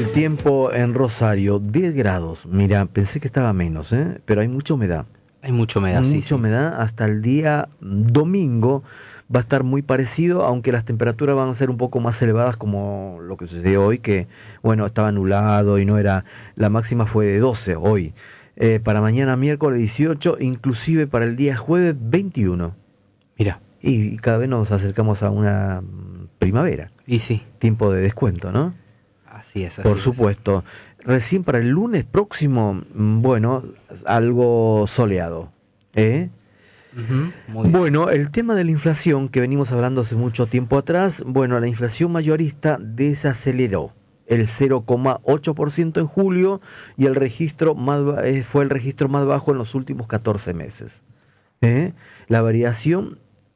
Tiempo en Rosario, 10 grados. Mira, pensé que estaba menos, pero hay mucha humedad. Hay mucha humedad, sí. Mucha humedad. Hasta el día domingo va a estar muy parecido, aunque las temperaturas van a ser un poco más elevadas como lo que sucedió hoy, que bueno, estaba nublado y no era, la máxima fue de 12 hoy. Para mañana miércoles 18, inclusive para el día jueves 21. Mira. Y cada vez nos acercamos a una primavera. Y sí. Tiempo de descuento, ¿no? Así es, Por supuesto. Recién para el lunes próximo, bueno, algo soleado. Muy bien. Bueno, el tema de la inflación que venimos hablando hace mucho tiempo atrás, bueno, la inflación mayorista desaceleró el 0,8% en julio y el registro fue el registro más bajo en los últimos 14 meses. La variación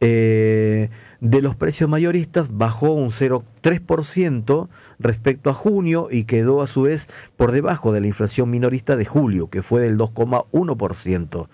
de los precios mayoristas bajó un 0,3% respecto a junio y quedó a su vez por debajo de la inflación minorista de julio, que fue del 2,1%.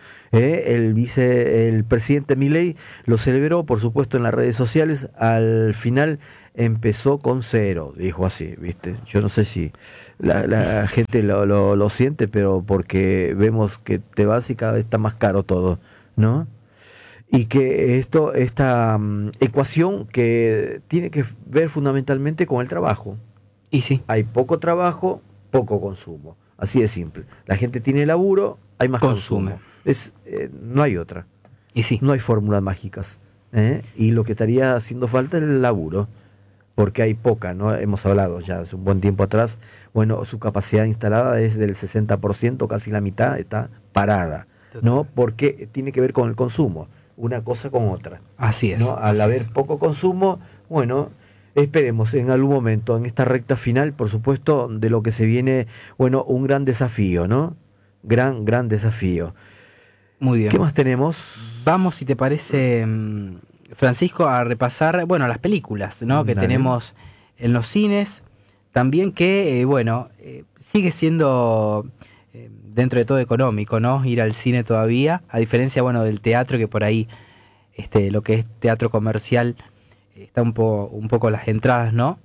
El presidente Milei lo celebró, por supuesto, en las redes sociales. Al final empezó con 0, dijo así, ¿viste? Yo no sé si la gente lo siente, pero porque vemos que te vas y cada vez está más caro todo, ¿no? Y que esta ecuación que tiene que ver fundamentalmente con el trabajo. Y sí. Hay poco trabajo, poco consumo. Así de simple. La gente tiene laburo, hay más consumo. No hay otra. Y sí. No hay fórmulas mágicas. Y lo que estaría haciendo falta es el laburo. Porque hay poca, ¿no? Hemos hablado ya hace un buen tiempo atrás. Bueno, su capacidad instalada es del 60%, casi la mitad está parada. ¿No? Porque tiene que ver con el consumo. Una cosa con otra. Así es. ¿No? Al haber poco consumo, bueno, esperemos en algún momento, en esta recta final, por supuesto, de lo que se viene, bueno, un gran desafío, ¿no? Gran desafío. Muy bien. ¿Qué más tenemos? Vamos, si te parece, Francisco, a repasar, bueno, las películas, ¿no? Que tenemos en los cines. También que, sigue siendo dentro de todo económico, ¿no? Ir al cine todavía, a diferencia, bueno, del teatro, que por ahí, lo que es teatro comercial, está un poco las entradas, ¿no?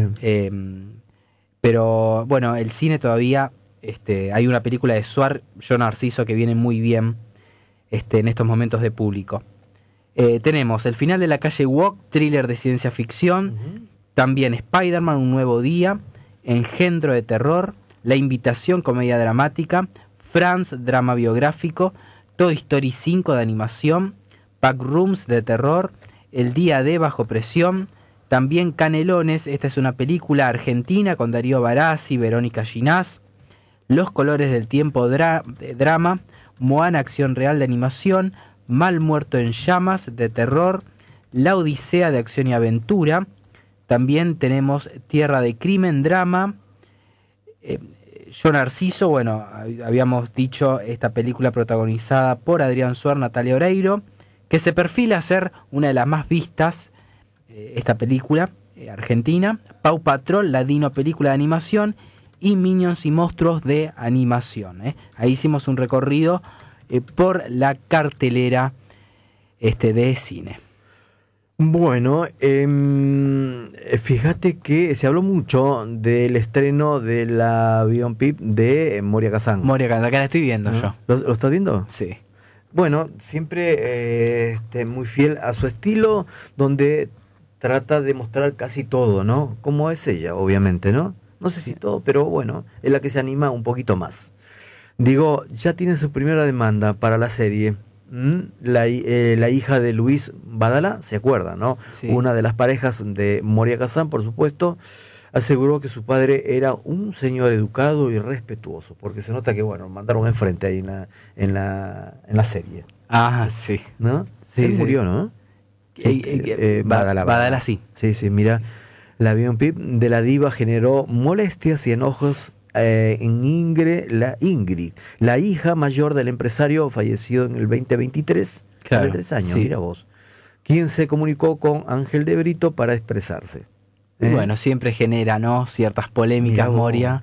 Pero, bueno, el cine todavía, hay una película de Suar, Yo Narciso, que viene muy bien, en estos momentos de público. Tenemos El final de la calle Walk, thriller de ciencia ficción, también Spider-Man, Un nuevo día, Engendro de terror, La invitación, comedia dramática, Franz, drama biográfico, Toy Story 5 de animación, Backrooms de terror, El día de bajo presión, también Canelones, esta es una película argentina con Darío Barassi, Verónica Ginás, Los colores del tiempo, drama, Moana, acción real de animación, Mal muerto en llamas de terror, La odisea de acción y aventura, también tenemos Tierra de crimen, drama, Yo Narciso, bueno, habíamos dicho esta película protagonizada por Adrián Suar, Natalia Oreiro, que se perfila a ser una de las más vistas, esta película argentina, Paw Patrol, Ladino, película de animación, y Minions y monstruos de animación. Ahí hicimos un recorrido por la cartelera de cine. Bueno, fíjate que se habló mucho del estreno de la biopic de Moria Kazan. Moria Kazan, acá la estoy viendo yo. ¿Lo estás viendo? Sí. Bueno, siempre muy fiel a su estilo, donde trata de mostrar casi todo, ¿no? Como es ella, obviamente, ¿no? No sé si todo, pero bueno, es la que se anima un poquito más. Digo, ya tiene su primera demanda para la serie. La hija de Luis Badala, ¿se acuerda, no? Sí. Una de las parejas de Moria Kazan, por supuesto, aseguró que su padre era un señor educado y respetuoso, porque se nota que, bueno, mandaron enfrente ahí en la serie. Ah, sí. ¿No? Sí, Él sí. murió, ¿no? Badala, sí. Sí, mira, la biopic de la diva generó molestias y enojos en Ingrid, la hija mayor del empresario fallecido en el 2023, Claro, de 3 años, sí. mira vos, quien se comunicó con Ángel de Brito para expresarse. Bueno, siempre genera, ¿no?, ciertas polémicas, Moria.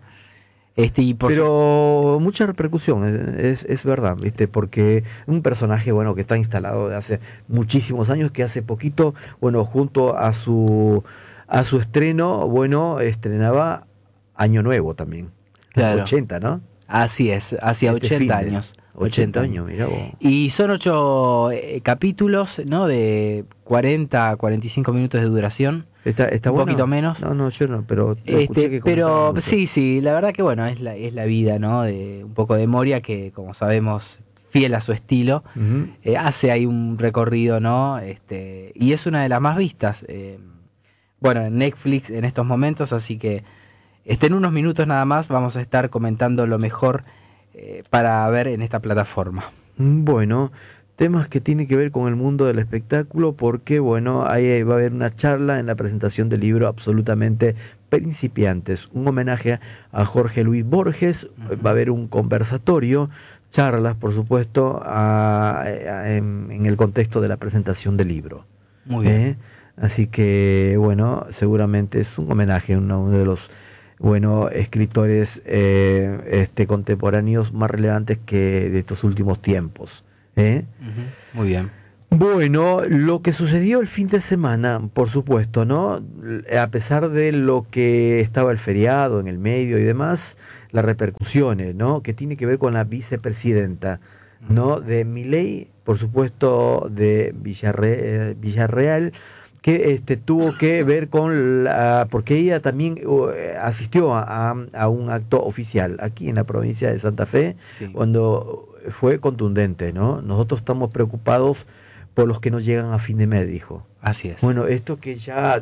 Pero mucha repercusión, es verdad, ¿viste? Porque un personaje, bueno, que está instalado de hace muchísimos años, que hace poquito, bueno, junto a su estreno, bueno, estrenaba Año Nuevo también. Claro. 80, ¿no? Así es, hacia 80 años. 80 años, mirá vos. Y son 8 capítulos, ¿no? De 40 a 45 minutos de duración. ¿Está un bueno? poquito menos. No, yo no, pero escuché que pero comentaban mucho. sí, la verdad que bueno, es la vida, ¿no? De un poco de Moria, que como sabemos, fiel a su estilo, Ujú. hace ahí un recorrido, ¿no? Y es una de las más vistas. Bueno, en Netflix en estos momentos, así que en unos minutos nada más vamos a estar comentando lo mejor para ver en esta plataforma. Bueno, temas que tienen que ver con el mundo del espectáculo, porque bueno, ahí va a haber una charla en la presentación del libro Absolutamente Principiantes, un homenaje a Jorge Luis Borges. Va a haber un conversatorio, charlas, por supuesto, en el contexto de la presentación del libro. Muy bien. Así que, bueno, seguramente es un homenaje a uno de los escritores contemporáneos más relevantes que de estos últimos tiempos. Muy bien. Bueno, lo que sucedió el fin de semana, por supuesto, ¿no? A pesar de lo que estaba el feriado en el medio y demás, las repercusiones, ¿no? Que tiene que ver con la vicepresidenta, ¿no? De Milei, por supuesto, de Villarreal, que tuvo que ver con porque ella también asistió a un acto oficial aquí en la provincia de Santa Fe, Sí. cuando fue contundente, ¿no? Nosotros estamos preocupados por los que no llegan a fin de mes, dijo. Así es. Bueno, esto que ya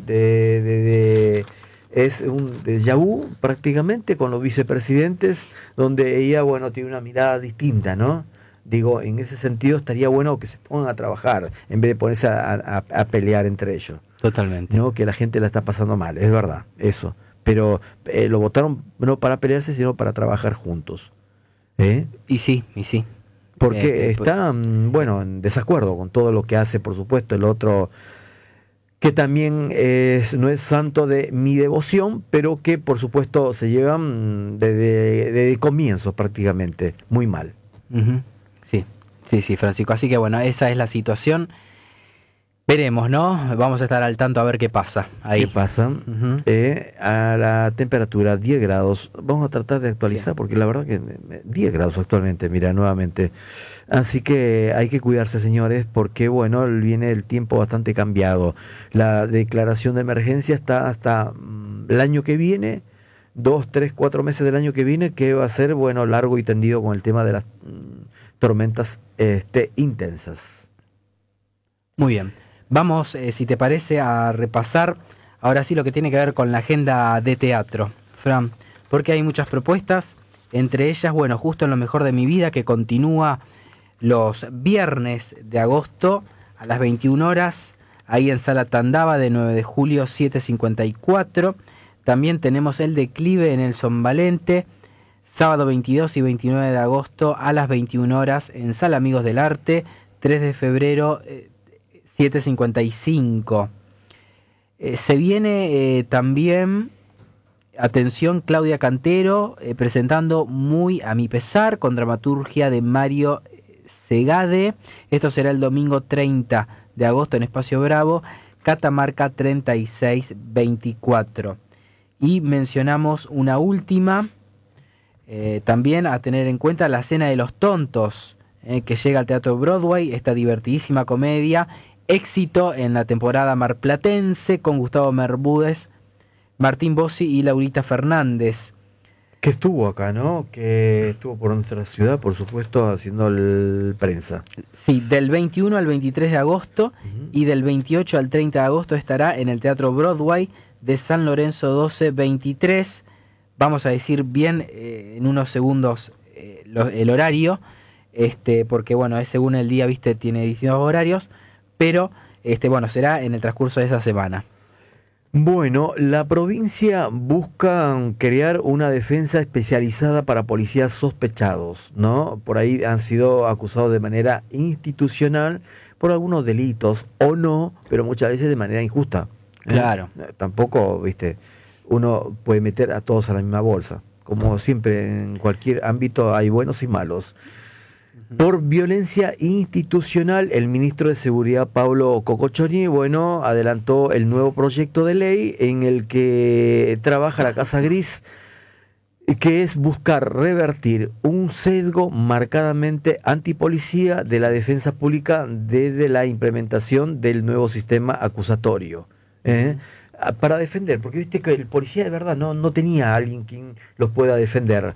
es un déjà vu prácticamente con los vicepresidentes, donde ella, bueno, tiene una mirada distinta, ¿no? Digo, en ese sentido estaría bueno que se pongan a trabajar en vez de ponerse a pelear entre ellos. Totalmente. No, que la gente la está pasando mal, es verdad, eso. Pero lo votaron no para pelearse, sino para trabajar juntos. Y sí. Porque están, bueno, en desacuerdo con todo lo que hace, por supuesto, el otro, que también no es santo de mi devoción, pero que, por supuesto, se llevan desde comienzos prácticamente muy mal. Uh-huh. Sí, Francisco. Así que bueno, esa es la situación. Veremos, ¿no? Vamos a estar al tanto a ver qué pasa ahí. ¿Qué pasa? Uh-huh. A la temperatura 10 grados. Vamos a tratar de actualizar, porque la verdad que 10 grados actualmente, mira, nuevamente. Así que hay que cuidarse, señores, porque bueno, viene el tiempo bastante cambiado. La declaración de emergencia está hasta el año que viene, 2, 3, 4 meses del año que viene, que va a ser, bueno, largo y tendido con el tema de las tormentas intensas. Muy bien. Vamos, si te parece, a repasar ahora sí lo que tiene que ver con la agenda de teatro, Fran, porque hay muchas propuestas, entre ellas, bueno, Justo en lo mejor de mi vida, que continúa los viernes de agosto a las 21 horas, ahí en Sala Tandava, de 9 de julio, 7:54. También tenemos El Declive en el Son Valente, sábado 22 y 29 de agosto a las 21 horas en Sala Amigos del Arte, 3 de febrero, 7:55. Se viene también, atención, Claudia Cantero, presentando Muy a mi pesar, con dramaturgia de Mario Segade. Esto será el domingo 30 de agosto en Espacio Bravo, Catamarca 3624. Y mencionamos una última, también a tener en cuenta, La Cena de los Tontos, que llega al Teatro Broadway, esta divertidísima comedia, éxito en la temporada marplatense, con Gustavo Merbúdez, Martín Bossi y Laurita Fernández. Que estuvo acá, ¿no? Que estuvo por nuestra ciudad, por supuesto, haciendo prensa. Sí, del 21 al 23 de agosto y del 28 al 30 de agosto estará en el Teatro Broadway de San Lorenzo 1223. Vamos a decir bien en unos segundos el horario, porque bueno, es según el día, viste, tiene distintos horarios, pero bueno, será en el transcurso de esa semana. Bueno, la provincia busca crear una defensa especializada para policías sospechados, ¿no? Por ahí han sido acusados de manera institucional por algunos delitos, o no, pero muchas veces de manera injusta. Claro. Tampoco, viste, uno puede meter a todos a la misma bolsa. Como siempre, en cualquier ámbito hay buenos y malos. Por violencia institucional, el ministro de Seguridad, Pablo Cocochoni, bueno, adelantó el nuevo proyecto de ley en el que trabaja la Casa Gris que es buscar revertir un sesgo marcadamente antipolicía de la defensa pública desde la implementación del nuevo sistema acusatorio. Para defender, porque viste que el policía de verdad no tenía a alguien quien los pueda defender.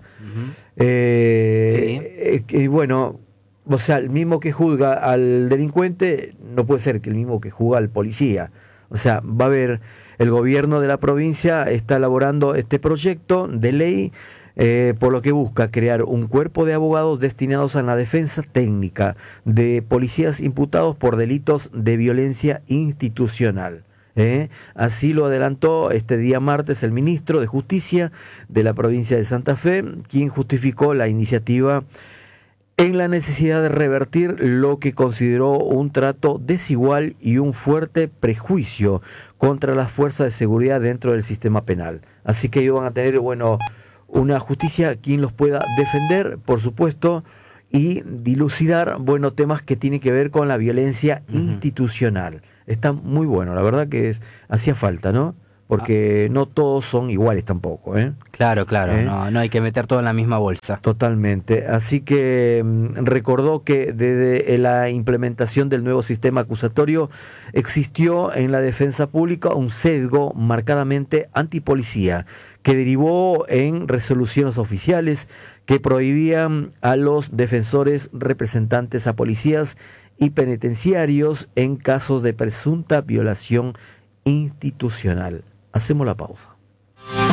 Y bueno, o sea, el mismo que juzga al delincuente no puede ser que el mismo que juzga al policía. O sea, va a haber, el gobierno de la provincia está elaborando este proyecto de ley, por lo que busca crear un cuerpo de abogados destinados a la defensa técnica de policías imputados por delitos de violencia institucional. Así lo adelantó este día martes el ministro de Justicia de la provincia de Santa Fe, quien justificó la iniciativa en la necesidad de revertir lo que consideró un trato desigual y un fuerte prejuicio contra las fuerzas de seguridad dentro del sistema penal. Así que ellos van a tener, bueno, una justicia quien los pueda defender, por supuesto, y dilucidar, bueno, temas que tienen que ver con la violencia institucional. Está muy bueno, la verdad que hacía falta, ¿no? Porque no todos son iguales tampoco, ¿eh? Claro, no hay que meter todo en la misma bolsa. Totalmente. Así que recordó que desde la implementación del nuevo sistema acusatorio existió en la defensa pública un sesgo marcadamente antipolicía que derivó en resoluciones oficiales que prohibían a los defensores representantes a policías y penitenciarios en casos de presunta violación institucional. Hacemos la pausa.